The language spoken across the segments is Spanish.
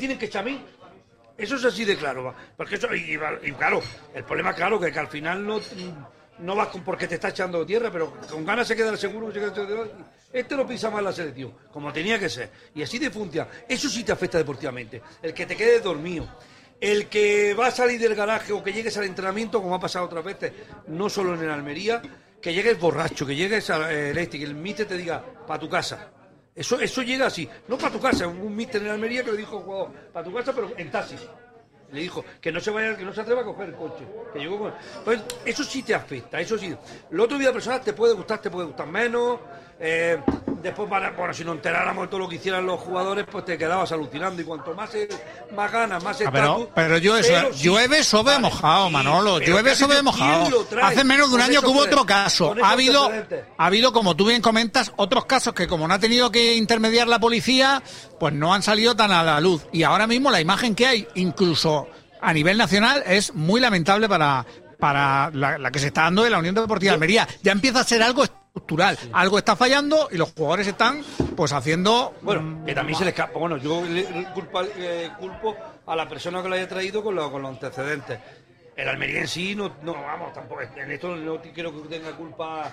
tienen que echar a mí. Eso es así de claro, porque eso, y claro, el problema claro que al final no vas porque te está echando tierra, pero con ganas se queda el seguro, este lo pisa más la selección, como tenía que ser, y así te funciona. Eso sí te afecta deportivamente, el que te quedes dormido, el que va a salir del garaje o que llegues al entrenamiento, como ha pasado otras veces, no solo en el Almería, que llegues borracho, que llegues al que el míster te diga, para tu casa. Eso llega así, no para tu casa, un míster en Almería que le dijo, jugador, para tu casa, pero en taxi. Le dijo que no se vaya, que no se atreva a coger el coche. Que llegó con... Pues eso sí te afecta, eso sí. Lo otro vida personal te puede gustar menos. Después, bueno, si nos enteráramos de todo lo que hicieran los jugadores, pues te quedabas alucinando. Y cuanto más ganas, más estatus. Pero llueve sobre mojado, Manolo. Llueve sobre mojado. Hace menos de un año que hubo otro caso. Ha habido, como tú bien comentas, otros casos que como no ha tenido que intermediar la policía, pues no han salido tan a la luz. Y ahora mismo la imagen que hay, incluso a nivel nacional, es muy lamentable para la que se está dando de la Unión Deportiva de Almería. Ya empieza a ser algo estructural, sí. Algo está fallando y los jugadores están pues haciendo... Bueno, que también se le escapa. Bueno, yo culpo a la persona que lo haya traído con los antecedentes. El Almería en sí, no, vamos, tampoco, en esto no creo que tenga culpa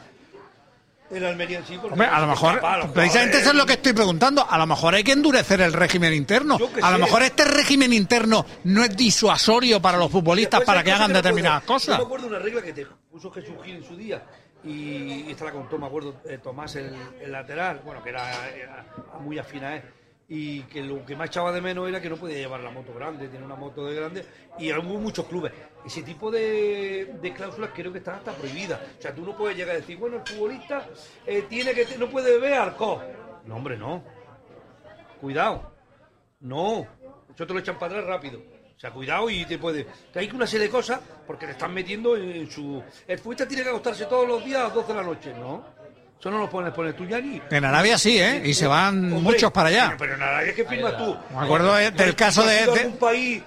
el Almería en sí. Hombre, a lo mejor, precisamente eso es lo que estoy preguntando, a lo mejor hay que endurecer el régimen interno, a lo mejor este régimen interno no es disuasorio para los futbolistas para que hagan determinadas cosas. Yo me acuerdo de una regla que te puso Jesús Gil en su día, y esta la contó, me acuerdo, Tomás, el lateral, bueno, que era muy afín a él, y que lo que más echaba de menos era que no podía llevar la moto grande, tiene una moto de grande, y hubo muchos clubes. Ese tipo de cláusulas creo que están hasta prohibidas. O sea, tú no puedes llegar a decir, bueno, el futbolista no puede beber alcohol. No, hombre, no. Cuidado. No. Eso te lo echan para atrás rápido. O sea, cuidado y te puede... Que hay una serie de cosas porque te están metiendo en su... El futbolista tiene que acostarse todos los días a las 12 de la noche, ¿no? Eso no lo puedes poner tú ya ni... En Arabia sí, ¿eh? Y se van muchos para allá. Pero en Arabia, ¿qué firmas tú? Me acuerdo del caso de... un país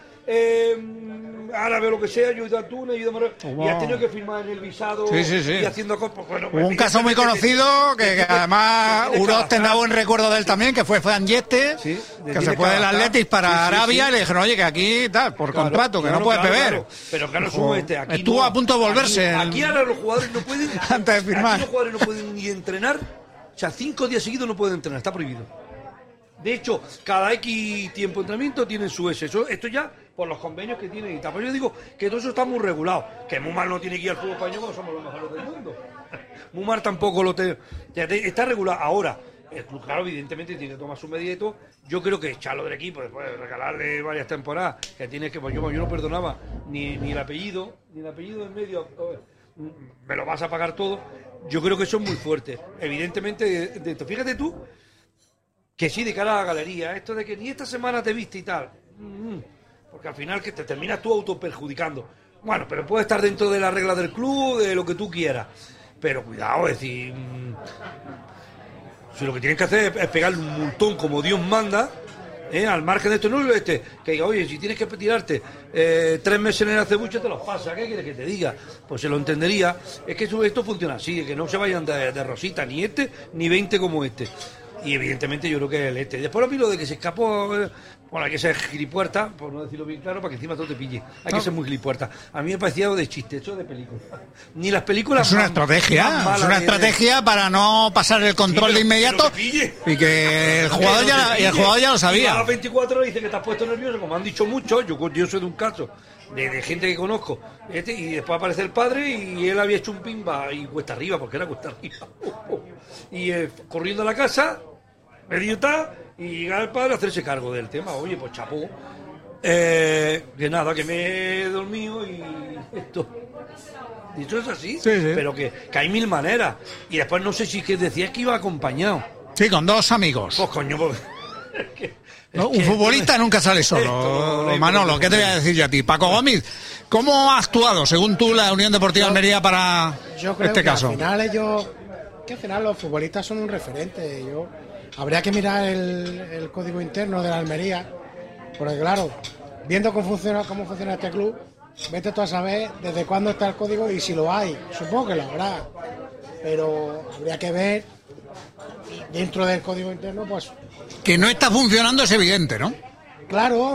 árabe o lo que sea, yo he ido a Túnez, he ido a Marruecos, y has tenido que firmar en el visado y haciendo cosas. Bueno, hubo un caso muy conocido que además Uroz tendrá buen recuerdo de él también, que fue Fran Yeste, que se fue del Atletis para Arabia y le dijeron, oye, que aquí tal, por contrato, que no puedes beber. Claro. Pero claro, aquí estuvo a punto de volverse. Aquí ahora los jugadores no pueden, antes de firmar. Aquí los jugadores no pueden ni entrenar, o sea, 5 días seguidos no pueden entrenar, está prohibido. De hecho, cada X tiempo de entrenamiento tienen su esto ya por los convenios que tienen y tal. Pero yo digo que todo eso está muy regulado. Que muy mal no tiene que ir al fútbol español cuando somos los mejores del mundo. Muy mal tampoco está regulado. Ahora, el club, claro, evidentemente tiene que tomar su medida y todo. Yo creo que echarlo del equipo, después de regalarle varias temporadas, que tiene que, pues yo no perdonaba ni el apellido en medio, me lo vas a pagar todo. Yo creo que eso es muy fuerte. Evidentemente, fíjate tú, que sí, de cara a la galería, esto de que ni esta semana te viste y tal, porque al final que te terminas tú autoperjudicando. Bueno, pero puede estar dentro de la regla del club, de lo que tú quieras, pero cuidado, es decir, si lo que tienes que hacer es pegarle un multón como Dios manda, al margen de esto, no que diga, oye, si tienes que tirarte 3 meses en el acebuche, te los pasa, ¿qué quieres que te diga? Pues se lo entendería. Es que esto funciona así, que no se vayan de rosita, ni ni 20 como este. Y evidentemente yo creo que el Después lo vi lo de que se escapó, bueno, hay que ser gilipuerta, por no decirlo bien claro, para que encima todo te pille. Hay que ser muy gilipuerta. A mí me parecía algo de chiste, hecho de película. Ni las películas... Es una estrategia para no pasar el control de inmediato y que el jugador ya lo sabía. A las 24 horas dice que te has puesto nervioso, como han dicho muchos, yo soy de un caso de gente que conozco, y después aparece el padre y él había hecho un pimba y cuesta arriba, porque era cuesta arriba. Y corriendo a la casa... medio tal, y llegar al padre a hacerse cargo del tema. Oye, pues chapó, que nada, que me he dormido y esto. Y eso es así, sí. Pero que hay mil maneras. Y después no sé si que decías que iba acompañado. Sí, con 2 amigos. Pues coño, pues... un futbolista nunca sale solo. Manolo, ¿qué te voy a decir yo a ti? Paco Gómez, ¿cómo ha actuado, según tú, la Unión Deportiva Almería para este caso? Al final los futbolistas son un referente. Habría que mirar el código interno de la Almería, porque claro, viendo cómo funciona este club, vete tú a saber desde cuándo está el código y si lo hay. Supongo que lo habrá, pero habría que ver dentro del código interno, pues... Que no está funcionando es evidente, ¿no? Claro.